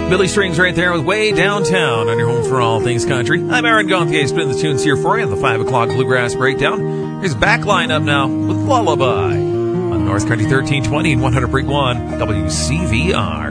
Billy Strings right there with Way Downtown on your home for all things country. I'm Aaron Gonthier, spinning the tunes here for you on the 5 o'clock Bluegrass Breakdown. Here's Backline up now with Lullaby on North Country 1320 and 100.1 WCVR.